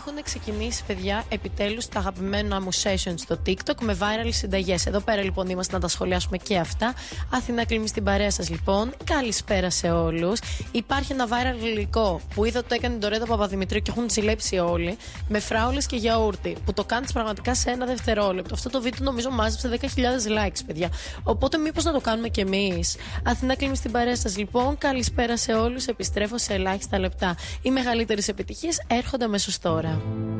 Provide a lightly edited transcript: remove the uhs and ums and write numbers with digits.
Έχουν ξεκινήσει, παιδιά, επιτέλους τα αγαπημένα μου sessions στο TikTok με viral συνταγές. Εδώ πέρα λοιπόν είμαστε να τα σχολιάσουμε και αυτά. Αθηνά Κλίμη στην παρέα σας λοιπόν. Καλησπέρα σε όλους. Υπάρχει ένα viral γλυκό που είδα ότι το έκανε η Ντορέτα Παπαδημητρίου και έχουν ζηλέψει όλοι. Με φράουλες και γιαούρτι. Που το κάνεις πραγματικά σε ένα δευτερόλεπτο. Αυτό το βίντεο νομίζω μάζεψε 10.000 likes, παιδιά. Οπότε μήπως να το κάνουμε κι εμείς. Αθηνά Κλίμη στην παρέα σας λοιπόν. Καλησπέρα σε όλους. Επιστρέφω σε ελάχιστα λεπτά. Οι μεγαλύτερες επιτυχίες έρχονται αμέσως τώρα.